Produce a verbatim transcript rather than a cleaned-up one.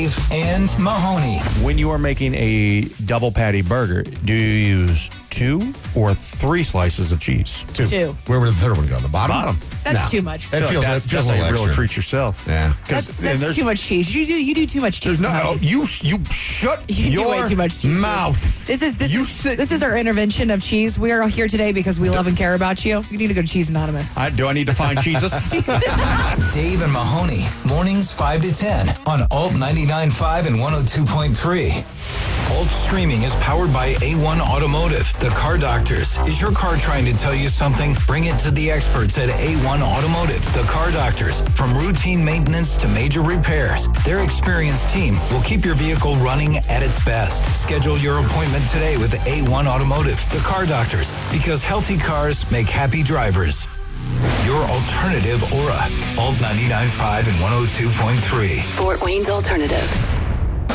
Dave, and Mahoney. When you are making a double patty burger, do you use two or three slices of cheese? Two. Two. Where would the third one go? The bottom? Bottom. That's No. too much. It feels, that's it feels that's a like little a real extra. treat yourself. Yeah. That's, and that's there's- too much cheese. You do you do too much cheese. There's no, Mahoney. you you shut You do your way too much cheese. mouth. This is this You is sit- this is our intervention of cheese. We are here today because we love and care about you. You need to go to Cheese Anonymous. I, do I need to find Jesus? Dave and Mahoney, mornings five to ten on Alt ninety-nine point five and one oh two point three. Alt Streaming is powered by A one Automotive, the car doctors. Is your car trying to tell you something? Bring it to the experts at A one Automotive, the car doctors. From routine maintenance to major repairs, their experienced team will keep your vehicle running at its best. Schedule your appointment today with A one Automotive, the car doctors, because healthy cars make happy drivers. Your alternative Aura, Alt ninety-nine point five and one oh two point three. Fort Wayne's Alternative.